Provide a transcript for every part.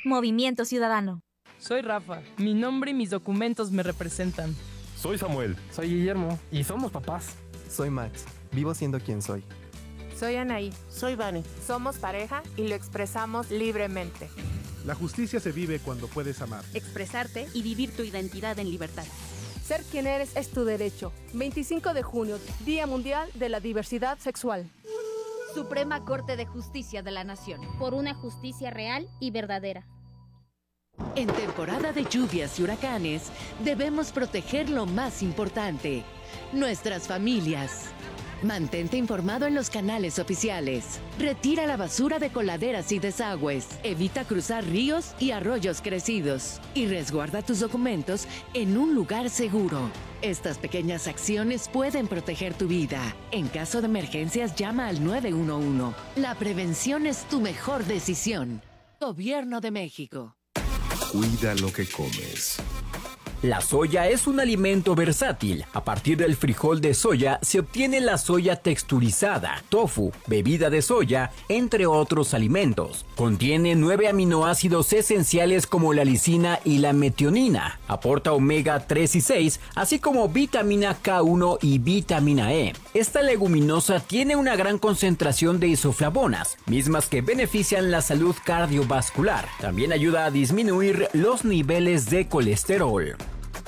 Movimiento Ciudadano. Soy Rafa. Mi nombre y mis documentos me representan. Soy Samuel. Soy Guillermo. Y somos papás. Soy Max. Vivo siendo quien soy. Soy Anaí. Soy Vane. Somos pareja y lo expresamos libremente. La justicia se vive cuando puedes amar. Expresarte y vivir tu identidad en libertad. Ser quien eres es tu derecho. 25 de junio, Día Mundial de la Diversidad Sexual. Suprema Corte de Justicia de la Nación. Por una justicia real y verdadera. En temporada de lluvias y huracanes, debemos proteger lo más importante, nuestras familias. Mantente informado en los canales oficiales. Retira la basura de coladeras y desagües. Evita cruzar ríos y arroyos crecidos. Y resguarda tus documentos en un lugar seguro. Estas pequeñas acciones pueden proteger tu vida. En caso de emergencias, llama al 911. La prevención es tu mejor decisión. Gobierno de México. Cuida lo que comes. La soya es un alimento versátil. A partir del frijol de soya se obtiene la soya texturizada, tofu, bebida de soya, entre otros alimentos. Contiene 9 aminoácidos esenciales como la lisina y la metionina. Aporta omega 3 y 6, así como vitamina K1 y vitamina E. Esta leguminosa tiene una gran concentración de isoflavonas, mismas que benefician la salud cardiovascular. También ayuda a disminuir los niveles de colesterol.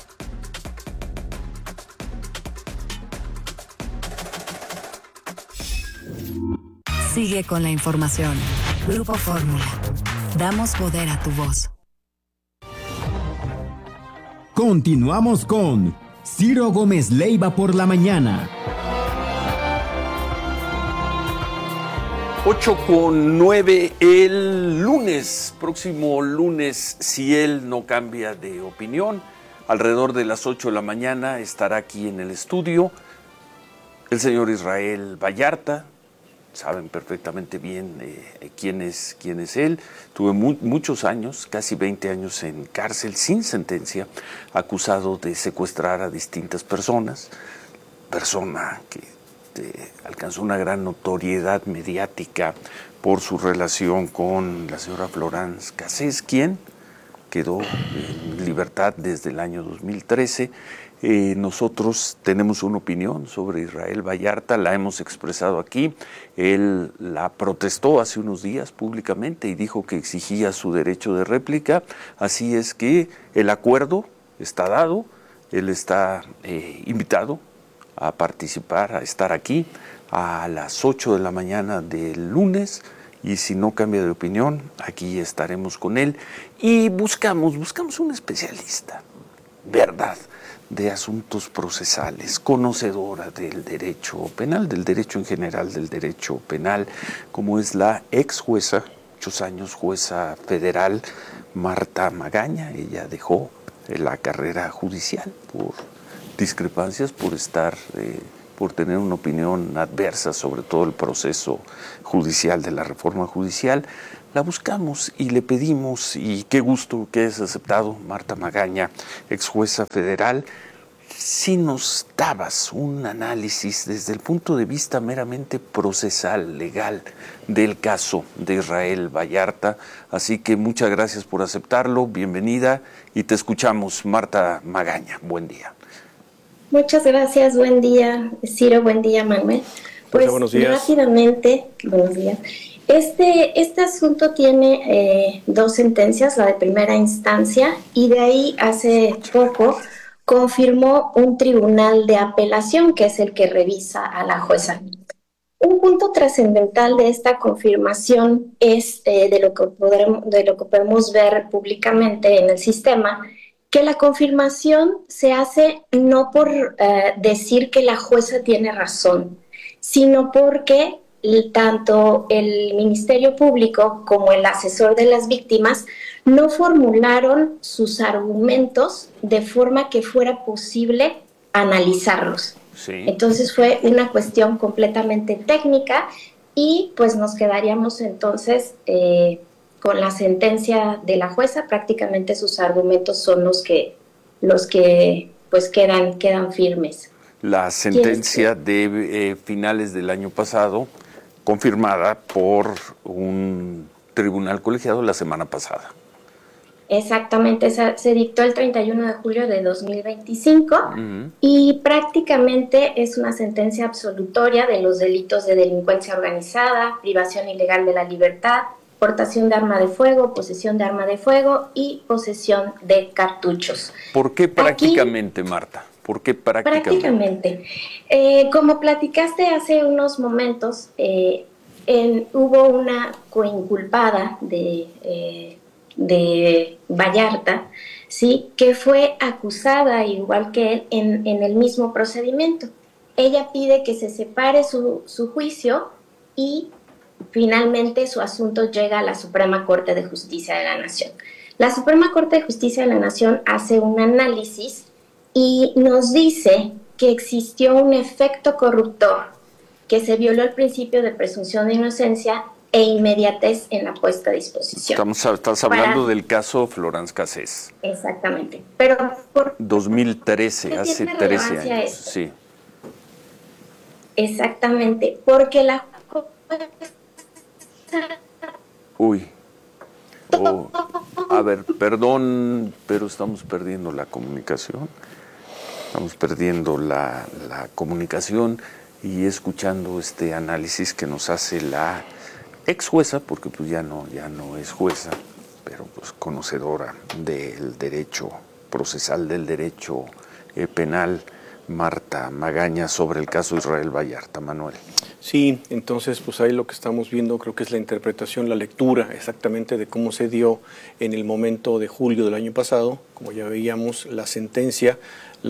Sigue con la información. Grupo Fórmula. Damos poder a tu voz. Continuamos con Ciro Gómez Leiva por la mañana. 8:09 el lunes, próximo lunes, si él no cambia de opinión, alrededor de las 8 de la mañana estará aquí en el estudio el señor Israel Vallarta. Saben perfectamente bien quién es él. Tuve muchos años, casi 20 años en cárcel sin sentencia, acusado de secuestrar a distintas personas, persona que alcanzó una gran notoriedad mediática por su relación con la señora Florence Cassés, quien quedó en libertad desde el año 2013. Nosotros tenemos una opinión sobre Israel Vallarta, la hemos expresado aquí. Él la protestó hace unos días públicamente y dijo que exigía su derecho de réplica. Así es que el acuerdo está dado, él está invitado a participar, a estar aquí a las 8 de la mañana del lunes, y si no cambia de opinión, aquí estaremos con él y buscamos un especialista, ¿verdad?, de asuntos procesales, conocedora del derecho penal, del derecho en general, del derecho penal, como es la ex jueza, muchos años jueza federal, Marta Magaña. Ella dejó la carrera judicial por discrepancias, por tener una opinión adversa sobre todo el proceso judicial de la reforma judicial. La buscamos y le pedimos, y qué gusto que hayas aceptado, Marta Magaña, ex jueza federal, si nos dabas un análisis desde el punto de vista meramente procesal, legal, del caso de Israel Vallarta. Así que muchas gracias por aceptarlo, bienvenida, y te escuchamos, Marta Magaña. Buen día. Muchas gracias, buen día, Ciro, buen día, Manuel. Pues buenos días. Rápidamente, buenos días. Este asunto tiene 2 sentencias, la de primera instancia, y de ahí hace poco confirmó un tribunal de apelación, que es el que revisa a la jueza. Un punto trascendental de esta confirmación es de lo que podemos ver públicamente en el sistema, que la confirmación se hace no por decir que la jueza tiene razón, sino porque tanto el Ministerio Público como el asesor de las víctimas no formularon sus argumentos de forma que fuera posible analizarlos. Sí. Entonces fue una cuestión completamente técnica y pues nos quedaríamos entonces con la sentencia de la jueza. Prácticamente sus argumentos son los que pues quedan firmes. La sentencia de finales del año pasado, confirmada por un tribunal colegiado la semana pasada. Exactamente, se dictó el 31 de julio de 2025 y prácticamente es una sentencia absolutoria de los delitos de delincuencia organizada, privación ilegal de la libertad, portación de arma de fuego, posesión de arma de fuego y posesión de cartuchos. ¿Por qué prácticamente, aquí, Marta? ¿Por qué prácticamente? Como platicaste hace unos momentos, hubo una coinculpada de Vallarta, ¿sí?, que fue acusada igual que él en el mismo procedimiento. Ella pide que se separe su juicio y finalmente su asunto llega a la Suprema Corte de Justicia de la Nación. La Suprema Corte de Justicia de la Nación hace un análisis y nos dice que existió un efecto corruptor, que se violó el principio de presunción de inocencia e inmediatez en la puesta a disposición. Estás hablando del caso Florence Cassés. Exactamente. Pero por 2013, hace 13 años. Sí. Exactamente, porque la... A ver, perdón, pero estamos perdiendo la comunicación. Estamos perdiendo la comunicación y escuchando este análisis que nos hace la ex jueza, porque pues ya no es jueza, pero pues conocedora del derecho procesal, del derecho penal, Marta Magaña, sobre el caso Israel Vallarta. Manuel. Sí, entonces pues ahí lo que estamos viendo creo que es la interpretación, la lectura exactamente de cómo se dio en el momento de julio del año pasado, como ya veíamos, la sentencia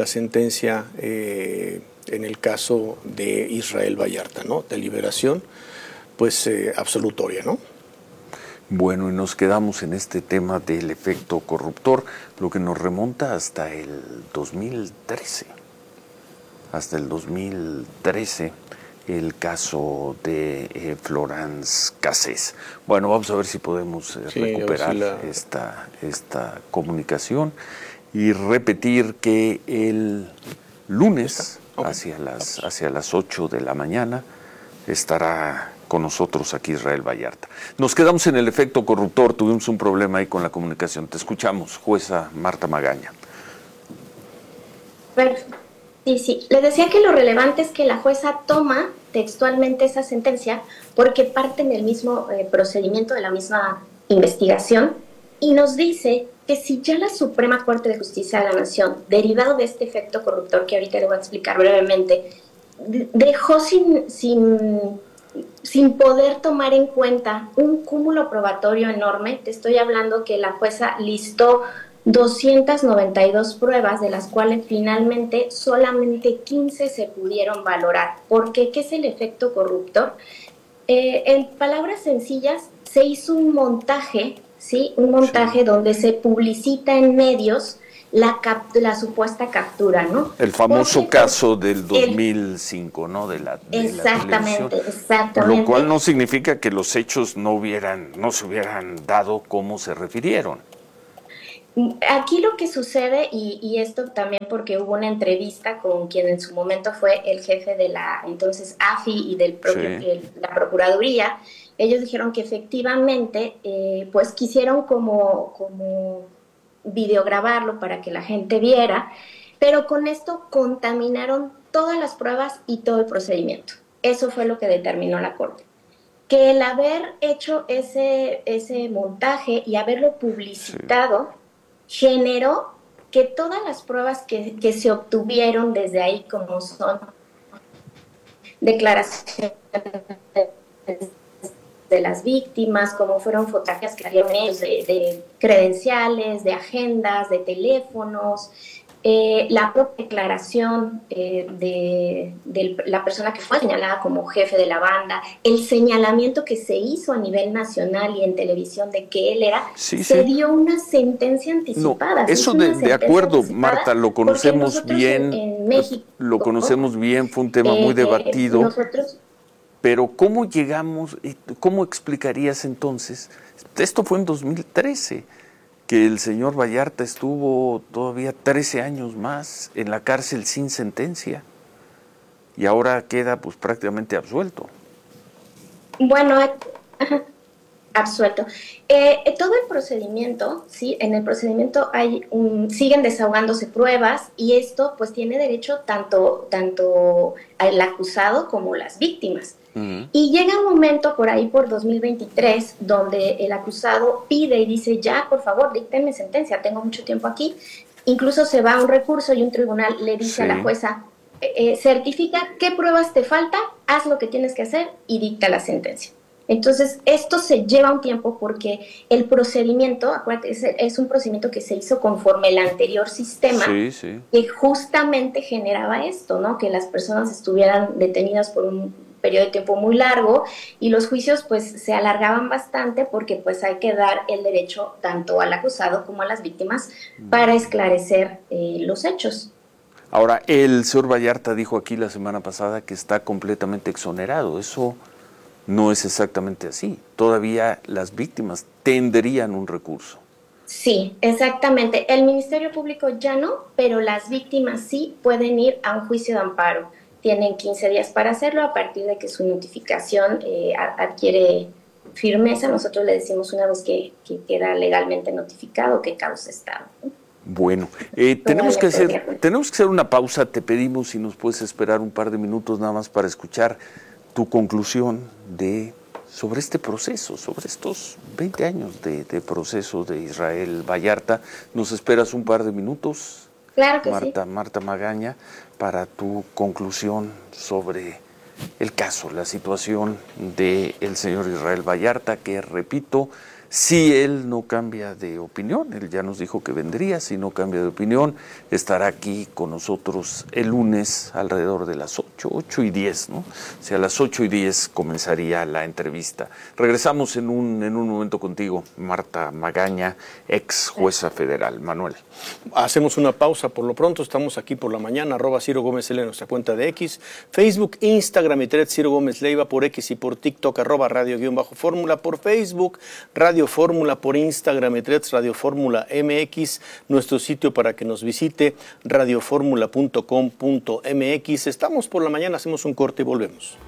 en el caso de Israel Vallarta, ¿no? De liberación, pues absolutoria, ¿no? Bueno, y nos quedamos en este tema del efecto corruptor, lo que nos remonta hasta el 2013. Hasta el 2013, el caso de Florence Cassés. Bueno, vamos a ver si podemos recuperar esta comunicación y repetir que el lunes, hacia las 8 de la mañana, estará con nosotros aquí Israel Vallarta. Nos quedamos en el efecto corruptor, tuvimos un problema ahí con la comunicación. Te escuchamos, jueza Marta Magaña. Sí. Les decía que lo relevante es que la jueza toma textualmente esa sentencia porque parte del mismo procedimiento, de la misma investigación, y nos dice que si ya la Suprema Corte de Justicia de la Nación, derivado de este efecto corruptor que ahorita le voy a explicar brevemente, dejó sin poder tomar en cuenta un cúmulo probatorio enorme. Te estoy hablando que la jueza listó 292 pruebas, de las cuales finalmente solamente 15 se pudieron valorar. ¿Por qué? ¿Qué es el efecto corruptor? En palabras sencillas, se hizo un montaje, ¿sí? Un montaje donde se publicita en medios la supuesta captura, ¿no? El famoso caso del 2005, ¿no? De la exactamente. Lo cual no significa que los hechos no se hubieran dado como se refirieron. Aquí lo que sucede, y esto también porque hubo una entrevista con quien en su momento fue el jefe de la entonces AFI y del propio, la Procuraduría, ellos dijeron que efectivamente pues quisieron como videograbarlo para que la gente viera, pero con esto contaminaron todas las pruebas y todo el procedimiento. Eso fue lo que determinó la Corte. Que el haber hecho ese montaje y haberlo publicitado generó que todas las pruebas que se obtuvieron desde ahí, como son declaraciones de las víctimas, como fueron fotografías que habían ellos de credenciales, de agendas, de teléfonos, la propia declaración de la persona que fue señalada como jefe de la banda, el señalamiento que se hizo a nivel nacional y en televisión de que él era, se dio una sentencia anticipada. No, eso de acuerdo, Marta, lo conocemos bien, en México, lo conocemos bien, fue un tema muy debatido. Pero ¿cómo llegamos, cómo explicarías entonces? Esto fue en 2013, que el señor Vallarta estuvo todavía 13 años más en la cárcel sin sentencia y ahora queda pues prácticamente absuelto. Bueno, absuelto. Todo el procedimiento, ¿sí? En el procedimiento siguen desahogándose pruebas y esto pues tiene derecho tanto el acusado como las víctimas. Y llega un momento por ahí, por 2023, donde el acusado pide y dice, ya, por favor, díctenme sentencia, tengo mucho tiempo aquí. Incluso se va a un recurso y un tribunal le dice a la jueza, certifica qué pruebas te faltan, haz lo que tienes que hacer y dicta la sentencia. Entonces, esto se lleva un tiempo porque el procedimiento, acuérdate, es un procedimiento que se hizo conforme el anterior sistema, que justamente generaba esto, ¿no? Que las personas estuvieran detenidas por un periodo de tiempo muy largo y los juicios pues se alargaban bastante porque pues hay que dar el derecho tanto al acusado como a las víctimas para esclarecer los hechos. Ahora, el señor Vallarta dijo aquí la semana pasada que está completamente exonerado. Eso no es exactamente así. Todavía las víctimas tendrían un recurso. Sí, exactamente. El Ministerio Público ya no, pero las víctimas sí pueden ir a un juicio de amparo. Tienen 15 días para hacerlo a partir de que su notificación adquiere firmeza. Nosotros le decimos una vez que queda legalmente notificado que causa estado. Bueno, tenemos que hacer una pausa. Te pedimos si nos puedes esperar un par de minutos nada más para escuchar tu conclusión sobre este proceso, sobre estos 20 años de proceso de Israel Vallarta. ¿Nos esperas un par de minutos? Claro que sí. Marta Magaña, para tu conclusión sobre el caso, la situación del señor Israel Vallarta, que repito, si él no cambia de opinión, él ya nos dijo que vendría, si no cambia de opinión, estará aquí con nosotros el lunes alrededor de las 8:10, ¿no? O sea, a las 8:10 comenzaría la entrevista. Regresamos en un momento contigo, Marta Magaña, ex jueza federal. Manuel. Hacemos una pausa por lo pronto, estamos aquí por la mañana, @Ciro Gómez L en nuestra cuenta de X, Facebook, Instagram y Threads Ciro Gómez Leiva, por X y por TikTok, @Radio_Fórmula, por Facebook, Radio Fórmula, por Instagram y Threads Radio Fórmula MX, nuestro sitio para que nos visite, radioformula.com.mx. Estamos por la mañana, hacemos un corte y volvemos.